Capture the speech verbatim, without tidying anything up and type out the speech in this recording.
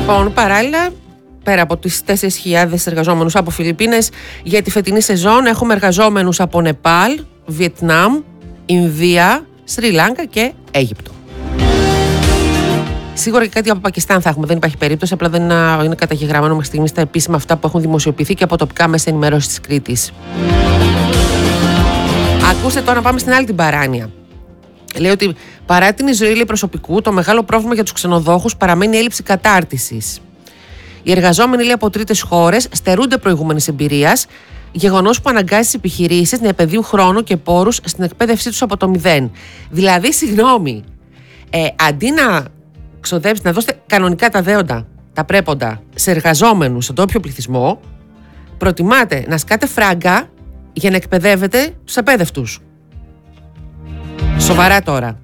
Λοιπόν, παράλληλα, πέρα από τις τέσσερις χιλιάδες εργαζόμενους από Φιλιππίνες, για τη φετινή σεζόν έχουμε εργαζόμενους από Νεπάλ, Βιετνάμ, Ινδία, Σρι Λάγκα και Αίγυπτο. Σίγουρα και κάτι από Πακιστάν θα έχουμε, δεν υπάρχει περίπτωση, απλά δεν είναι καταγεγραμμένο μέχρι στιγμής τα επίσημα αυτά που έχουν δημοσιοποιηθεί και από τοπικά μέσα ενημέρωσης της Κρήτης. Ακούστε τώρα, να πάμε στην άλλη την παράνοια. Λέει ότι παρά την εισρωή προσωπικού, το μεγάλο πρόβλημα για τους ξενοδόχους παραμένει η έλλειψη κατάρτισης. Οι εργαζόμενοι, λέει, από τρίτες χώρες στερούνται προηγούμενης εμπειρίας, γεγονός που αναγκάζει τις επιχειρήσεις να επενδύουν χρόνο και πόρους στην εκπαίδευσή τους από το μηδέν. Δηλαδή, συγγνώμη, ε, αντί να ξοδέψετε, να δώσετε κανονικά τα δέοντα, τα πρέποντα σε εργαζόμενους, στον τόπιο πληθυσμό, προτιμάτε να σκάτε φράγκα για να εκπαιδεύετε τους απέδευτους. Σοβαρά τώρα.